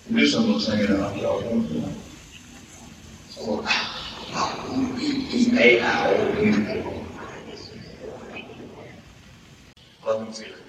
Invece non lo sai che era una Stay out.